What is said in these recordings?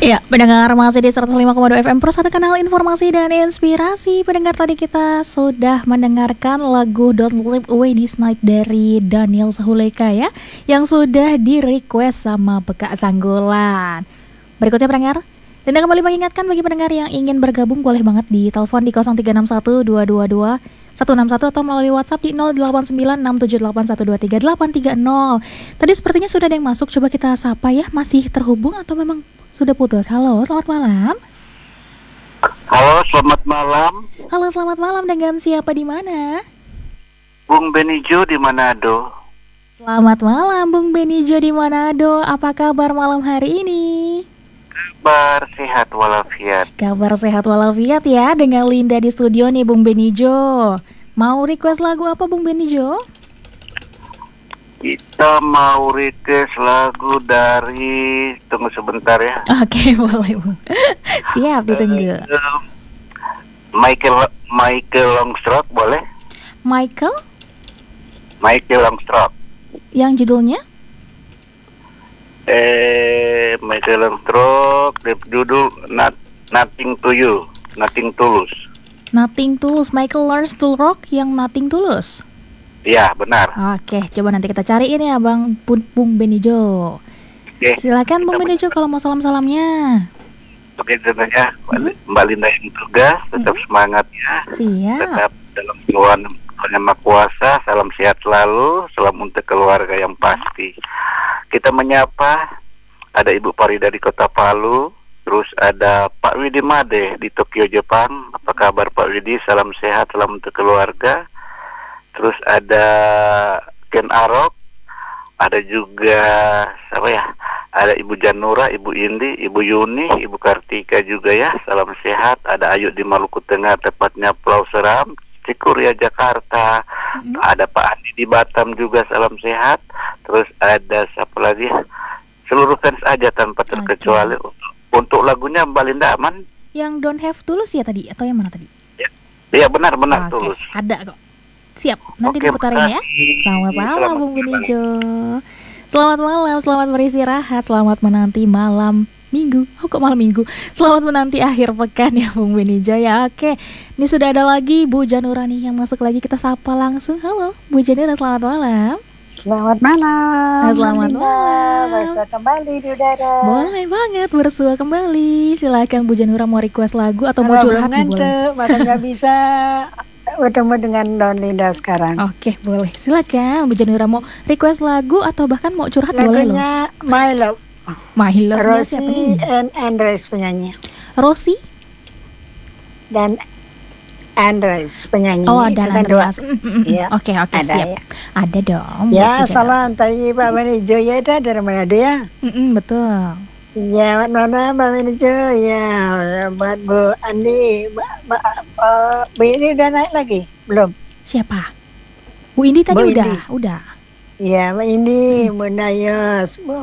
Ya, pendengar masih di 105,2 FM Pro, satu kanal informasi dan inspirasi. Pendengar, tadi kita sudah mendengarkan lagu Don't Sleep Away This Night dari Daniel Sahuleka ya, yang sudah di request sama Beka Sanggulan. Berikutnya pendengar, dan kembali mengingatkan bagi pendengar yang ingin bergabung boleh banget di telepon di 0361 222 161 atau melalui WhatsApp di 089678123830. Tadi sepertinya sudah ada yang masuk, coba kita sapa ya. Masih terhubung atau memang sudah putus? Halo, selamat malam. Halo, selamat malam. Halo, selamat malam, dengan siapa di mana? Bung Benijo di Manado. Selamat malam Bung Benijo di Manado. Apa kabar malam hari ini? Kabar sehat walafiat. Kabar sehat walafiat ya, dengan Linda di studio nih Bung Benijo. Mau request lagu apa Bung Benijo? Kita mau request lagu dari, tunggu sebentar ya. Oke, boleh Bung. Siap, ditunggu. Michael Longstroke boleh? Michael Longstroke. Yang judulnya? Michael Longstroke, judul Nothing to You, Nothing Tulus. Nothing Tulus, Michael Learns to Rock yang Nothing Tulus. Ya, benar. Oke, coba nanti kita cariin ya Bung Benijo. Oke, silakan Bung Benijo kalau mau salam-salamnya. Oke, tentunya Mbak Linda yang tugas, tetap semangat ya. Siap. Tetap dalam Tuhan Yang Maha Kuasa, salam sehat selalu, salam untuk keluarga yang pasti. Kita menyapa, ada Ibu Farida di Kota Palu, terus ada Pak Widi Made di Tokyo, Jepang. Apa kabar Pak Widi? Salam sehat, salam untuk keluarga. Terus ada Ken Arok, ada juga siapa ya? Ada Ibu Janura, Ibu Indi, Ibu Yuni, Ibu Kartika juga ya. Salam sehat. Ada Ayu di Maluku Tengah, tepatnya Pulau Seram, Cikuria, Jakarta. Ada Pak Andi di Batam juga, salam sehat. Terus ada siapa lagi? Seluruh fans aja tanpa terkecuali. Untuk lagunya Mbak Linda aman? Yang Don't Have Tulus ya tadi, atau yang mana tadi? Iya, benar-benar Tulus. Ada kok. Siap, nanti diputarin ya. Sama-sama Bung Benijo. Selamat malam, selamat beristirahat, selamat menanti malam Minggu. Oh, kok malam Minggu? Selamat menanti akhir pekan ya Bung Benijo ya. Oke, ini sudah ada lagi Bu Janura nih yang masuk lagi, kita sapa langsung. Halo Bu Janura, selamat malam. Selamat malam. Selamat malam. Bersua kembali di udara. Boleh banget bersua kembali. Silakan Bu Janura, mau request lagu atau mau curhat nih boleh. Maka nggak bisa bertemu dengan Don Linda sekarang. Oke, boleh. Silakan Bu Janura, mau request lagu atau bahkan mau curhat boleh loh. Lagunya My Love. My Love. Rosie and Andres penyanyi. Rosie dan Andres penyanyi. Oh, dan Andreas. Ya. Oke, siap. Ya. Ada dong. Ya, salam tadi Pak Benijo ya, dari mana dia? Betul. Ya, mana Pak Benijo ya, buat Bu Andi, Bu ini udah naik lagi belum? Siapa? Bu Indi tadi udah. Ya, Mbak Indi, Bu Nayos, Bu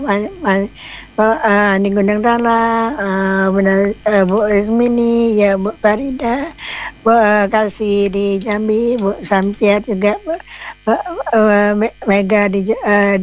Andi Gundang Tala, Bu Ismini, ya Bu Farida, Bu Kasih di Jambi, Bu Samcia juga, Bu Mega di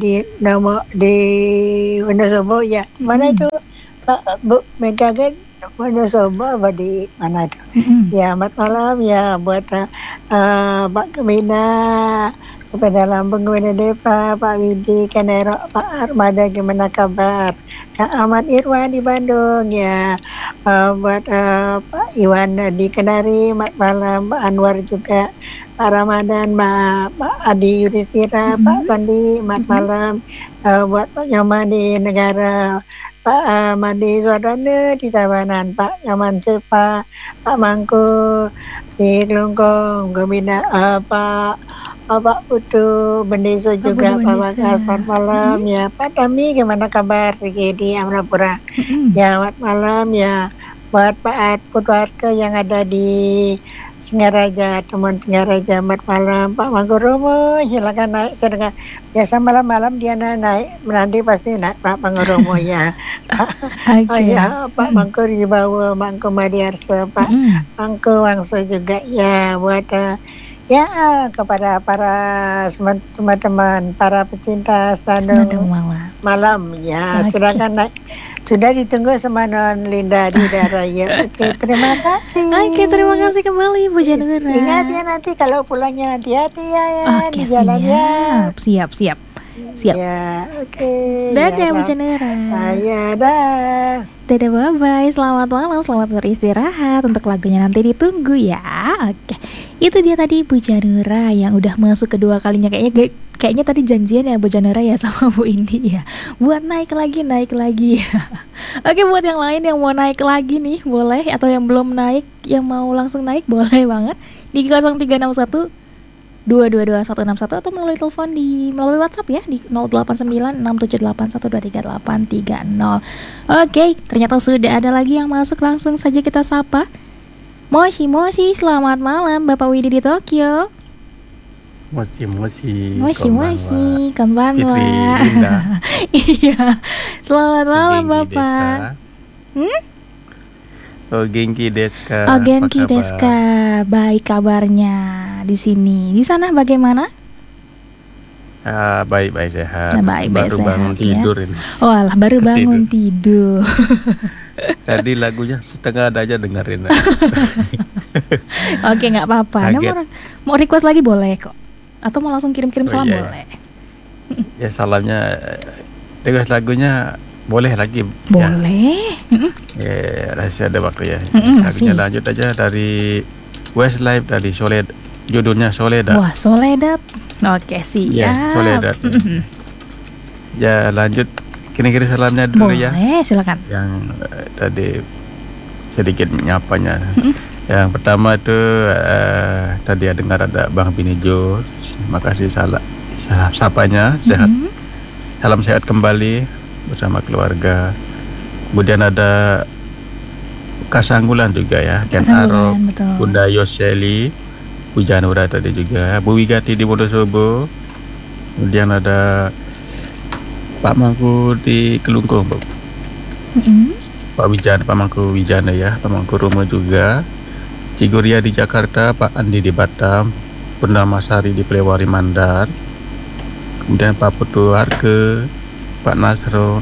Wonosobo ya. Di mana itu Bu Mega kan? Wonosobo apa di mana itu? Ya, selamat malam ya buat Pak Kemina, kepada Lampung, kepada Depa, Pak Widi, Kanero, Pak Armada, gimana kabar? Kak Ahmad Irwan di Bandung ya, buat Pak Iwan di Kendari, selamat malam. Pak Anwar juga, Pak Ramadan, Pak Adi Yudhistira, Pak Sandi, selamat malam. Buat Pak Nyoman di Negara, Pak Madi Swadana di Tabanan, Pak Nyoman Sepa, Pak Mangku di Kelungkung, Gembina, Pak Putu Bendeso juga, Pak Bagas, selamat malam ya. Pak Tami gimana kabar di Amrapura? Ya, selamat malam ya. Buat Pak Putwarke yang ada di Singaraja, teman Singaraja, selamat malam. Pak Mangkuromo silakan naik. Sedangkan biasa malam-malam dia naik, nanti pasti naik Pak Mangkuromo ya. Oh ya, Pak Mangkur di bawah, Mangku Madiarsa, Pak Mangku Wangsa juga ya. Buat ya kepada para teman-teman, para pecinta Stadion malam ya, silakan naik Sudah ditunggu sama Non Linda di udara ya. Oke, terima kasih. Oke, terima kasih kembali Bu Janura. Ingat ya nanti kalau pulangnya hati-hati ya, Oke, di jalan ya. Siap. Ya, oke. Dadah ya, Bu Janura. Ya, dah. Dadah, bye-bye. Selamat malam, selamat beristirahat. Untuk lagunya nanti ditunggu ya. Oke, itu dia tadi Bu Janura yang udah masuk kedua kalinya. Kayaknya tadi janjian ya Bu Janura ya sama Bu Indi ya, buat naik lagi. Oke, buat yang lain yang mau naik lagi nih boleh, atau yang belum naik, yang mau langsung naik boleh banget di 0361 222 161 atau melalui telepon melalui WhatsApp ya di 089678123830. Oke, ternyata sudah ada lagi yang masuk, langsung saja kita sapa. Moshi, selamat malam Bapak Widi di Tokyo. Moshi, konbanwa. Iya, selamat malam Bapak. Genki desu ka. Genki desu ka. Baik kabarnya di sini. Di sana bagaimana? Baik sehat. Baik baru sehat, bangun ya. tidur ini. Oh alah, baru bangun tidur. Tadi lagunya setengah ada aja dengerin. Oke, nggak apa-apa. Mau request lagi boleh kok. Atau mau langsung kirim salam boleh. Ya, salamnya request lagunya boleh lagi. Boleh. Ya, rahasia ada waktu ya. Masih. Lanjut aja dari Westlife, dari Soledad. Judulnya Soledad. Wah, Soledad. Oke, siap. Ya, Soledad. Ya, lanjut kira-kira salamnya dulu ya. Boleh, silakan. Yang tadi sedikit menyapanya. Yang pertama itu tadi dengar ada Bang Binijo. Terima kasih sapanya, sehat. Salam sehat kembali bersama keluarga. Kemudian ada Kasanggulan juga ya, Ken Arok, Bunda Yoseli, Bu Janura tadi juga, Bu Wigati di Wonosobo. Kemudian ada Pak Mangku di Kelungkung, Bu. Pak Mangku Wijana ya, Pak Mangku Romo juga. Ciguria di Jakarta, Pak Andi di Batam, Bunda Masari di Plewari Mandar. Kemudian Pak Putu Harke, Pak Nasron.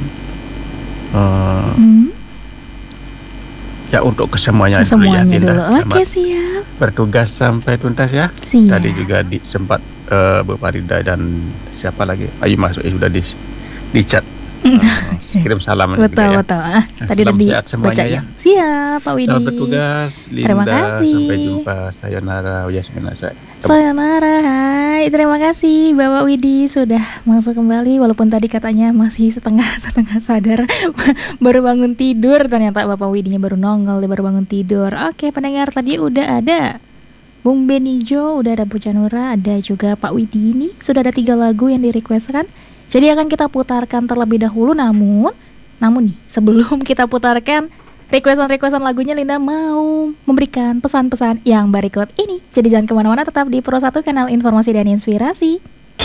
Ya, untuk kesemuanya dulu ya, Oke, siap. Bertugas sampai tuntas ya. Siap. Tadi juga sempat Bu Farida dan siapa lagi? Ayu masuk sudah di chat. Kirim salam betul. Ya. Tadi udah sehat semuanya ya. Siap, Pak Widi. Selamat bertugas, Linda. Terima kasih. Sampai jumpa. Sayonara, Yasminasa. Sayonara, hai. Terima kasih Bapak Widi sudah masuk kembali. Walaupun tadi katanya masih setengah sadar. Baru bangun tidur. Ternyata Bapak Widinya baru nongol, dia baru bangun tidur. Oke, pendengar, tadi udah ada Bung Benijo, udah ada Bu Janura, ada juga Pak Widi. Ini sudah ada 3 lagu yang direquestkan. Jadi akan kita putarkan terlebih dahulu. Namun nih, sebelum kita putarkan requestan lagunya, Linda mau memberikan pesan-pesan yang berikut ini. Jadi jangan kemana-mana, tetap di Pro 1, kanal informasi dan inspirasi.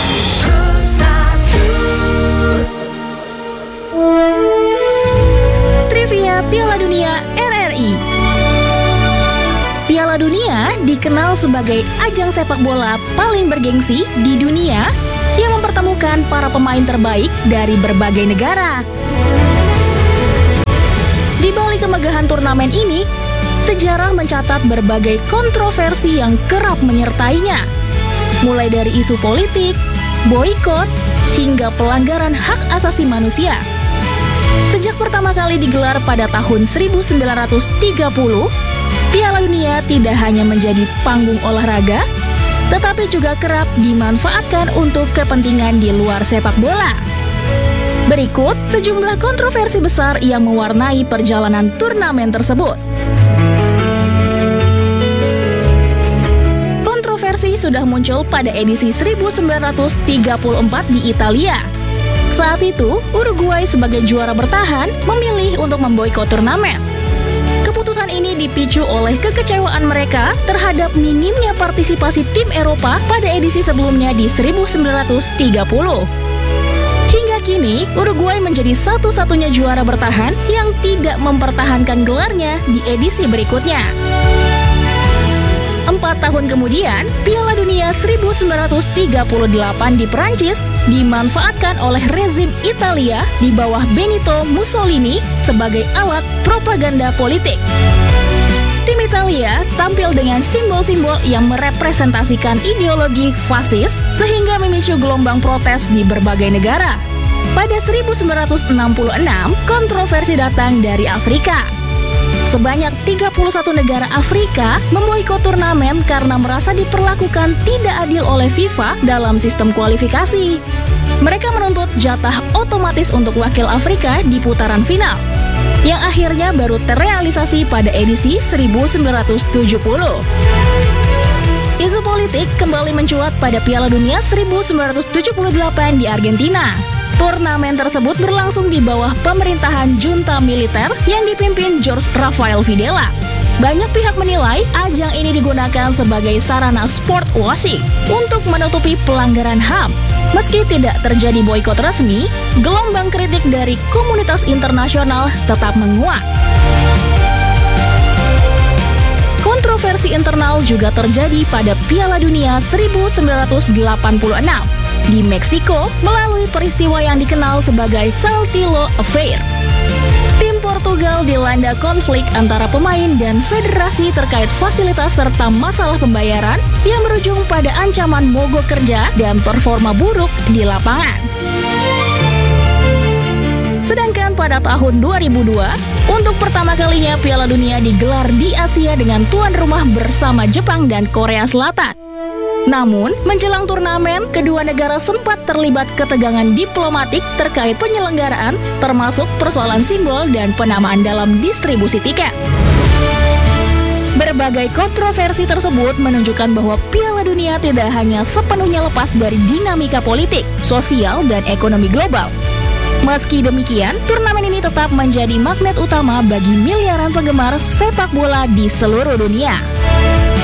Trivia Piala Dunia RRI. Piala Dunia dikenal sebagai ajang sepak bola paling bergengsi di dunia yang mempertemukan para pemain terbaik dari berbagai negara. Di balik kemegahan turnamen ini, sejarah mencatat berbagai kontroversi yang kerap menyertainya. Mulai dari isu politik, boikot, hingga pelanggaran hak asasi manusia. Sejak pertama kali digelar pada tahun 1930, Piala Dunia tidak hanya menjadi panggung olahraga, tetapi juga kerap dimanfaatkan untuk kepentingan di luar sepak bola. Berikut sejumlah kontroversi besar yang mewarnai perjalanan turnamen tersebut. Kontroversi sudah muncul pada edisi 1934 di Italia. Saat itu, Uruguay sebagai juara bertahan memilih untuk memboikot turnamen. Keputusan ini dipicu oleh kekecewaan mereka terhadap minimnya partisipasi tim Eropa pada edisi sebelumnya di 1930. Hingga kini, Uruguay menjadi satu-satunya juara bertahan yang tidak mempertahankan gelarnya di edisi berikutnya. 4 4 tahun kemudian, Piala Dunia 1938 di Perancis dimanfaatkan oleh rezim Italia di bawah Benito Mussolini sebagai alat propaganda politik. Tim Italia tampil dengan simbol-simbol yang merepresentasikan ideologi fasis sehingga memicu gelombang protes di berbagai negara. Pada 1966, kontroversi datang dari Afrika. Sebanyak 31 negara Afrika memboikot turnamen karena merasa diperlakukan tidak adil oleh FIFA dalam sistem kualifikasi. Mereka menuntut jatah otomatis untuk wakil Afrika di putaran final, yang akhirnya baru terrealisasi pada edisi 1970. Isu politik kembali mencuat pada Piala Dunia 1978 di Argentina. Turnamen tersebut berlangsung di bawah pemerintahan junta militer yang dipimpin Jorge Rafael Videla. Banyak pihak menilai ajang ini digunakan sebagai sarana sport washing untuk menutupi pelanggaran HAM. Meski tidak terjadi boikot resmi, gelombang kritik dari komunitas internasional tetap menguat. Kontroversi internal juga terjadi pada Piala Dunia 1986 di Meksiko melalui peristiwa yang dikenal sebagai Saltillo Affair. Tim Portugal dilanda konflik antara pemain dan federasi terkait fasilitas serta masalah pembayaran yang berujung pada ancaman mogok kerja dan performa buruk di lapangan. Sedangkan pada tahun 2002, untuk pertama kalinya Piala Dunia digelar di Asia dengan tuan rumah bersama Jepang dan Korea Selatan. Namun, menjelang turnamen, kedua negara sempat terlibat ketegangan diplomatik terkait penyelenggaraan, termasuk persoalan simbol dan penamaan dalam distribusi tiket. Berbagai kontroversi tersebut menunjukkan bahwa Piala Dunia tidak hanya sepenuhnya lepas dari dinamika politik, sosial, dan ekonomi global. Meski demikian, turnamen ini tetap menjadi magnet utama bagi miliaran penggemar sepak bola di seluruh dunia.